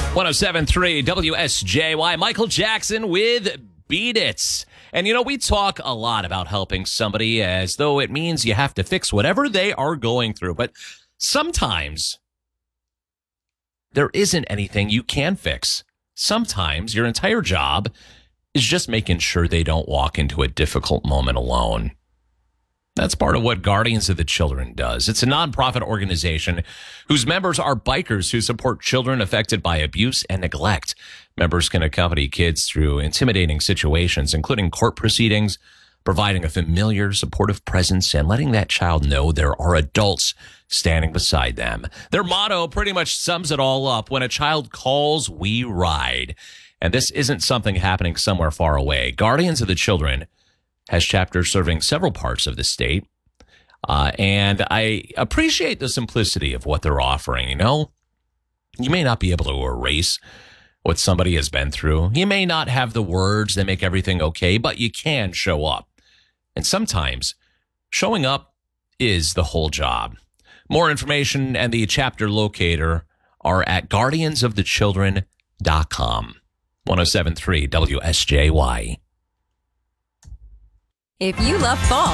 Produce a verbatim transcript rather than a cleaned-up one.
one oh seven point three W S J Y, Michael Jackson with Beat It. And, you know, we talk a lot about helping somebody as though it means you have to fix whatever they are going through. But sometimes there isn't anything you can fix. Sometimes your entire job is just making sure they don't walk into a difficult moment alone. That's part of what Guardians of the Children does. It's a nonprofit organization whose members are bikers who support children affected by abuse and neglect. Members can accompany kids through intimidating situations, including court proceedings, providing a familiar, supportive presence, and letting that child know there are adults standing beside them. Their motto pretty much sums it all up. When a child calls, we ride. And this isn't something happening somewhere far away. Guardians of the Children has chapters serving several parts of the state. Uh, and I appreciate the simplicity of what they're offering. You know, you may not be able to erase what somebody has been through. You may not have the words that make everything okay, but you can show up. And sometimes showing up is the whole job. More information and the chapter locator are at guardians of the children dot com. one oh seven point three W S J Y. If you love fall,